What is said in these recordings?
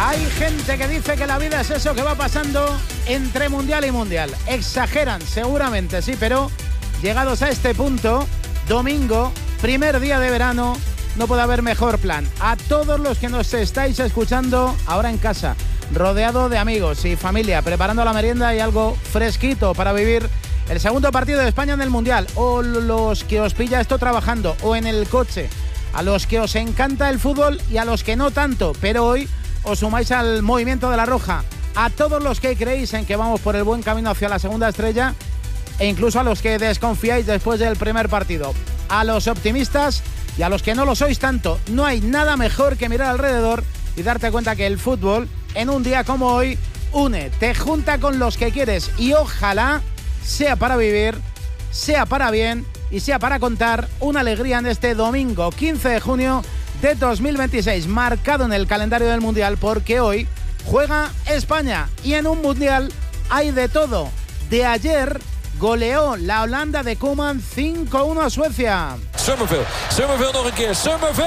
Hay gente que dice que la vida es eso que va pasando entre mundial y mundial. Exageran, seguramente, sí, pero llegados a este punto, domingo, primer día de verano, no puede haber mejor plan. A todos los que nos estáis escuchando ahora en casa, rodeado de amigos y familia, preparando la merienda y algo fresquito para vivir el segundo partido de España en el Mundial, o los que os pilla esto trabajando o en el coche, a los que os encanta el fútbol y a los que no tanto, pero hoy os sumáis al movimiento de la Roja, a todos los que creéis en que vamos por el buen camino hacia la segunda estrella e incluso a los que desconfiáis después del primer partido, a los optimistas y a los que no lo sois tanto. No hay nada mejor que mirar alrededor y darte cuenta que el fútbol, en un día como hoy, une, te junta con los que quieres y ojalá sea para vivir, sea para bien y sea para contar una alegría en este domingo 15 de junio de 2026, marcado en el calendario del Mundial porque hoy juega España y en un Mundial hay de todo. De ayer goleó la Holanda de Koeman 5-1 a Suecia. Summerville nog een keer. Summerville!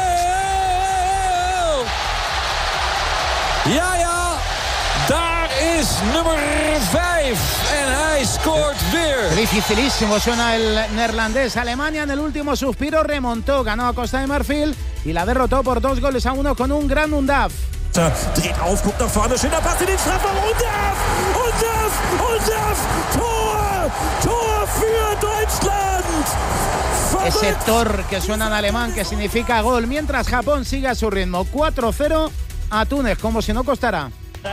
Ja, daar is nummer 5 en hij scoort weer. Dificilísimo suena el neerlandés. Alemania en el último suspiro remontó, ganó a Costa de Marfil y la derrotó por 2-1 con un gran Undav. Dreht auf, guckt nach vorne, schöner Pass in den Strafraum. Undav! Tor für Deutschland! Ese Tor que suena en alemán, que significa gol, mientras Japón sigue a su ritmo. 4-0 a Túnez, como si no costara.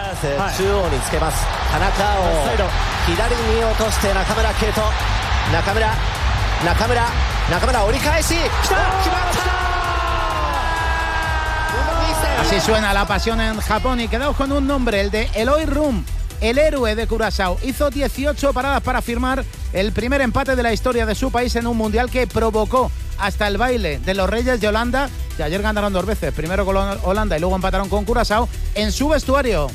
Así suena la pasión en Japón y quedaos con un nombre, el de Eloy Rum, el héroe de Curazao. Hizo 18 paradas para firmar el primer empate de la historia de su país en un mundial que provocó hasta el baile de los Reyes de Holanda, que ayer ganaron 2 veces, primero con Holanda y luego empataron con Curazao, en su vestuario.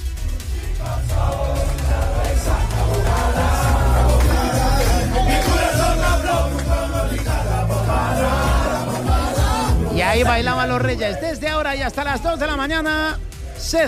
Y ahí bailaban los Reyes. Desde ahora y hasta las 2 de la mañana, sed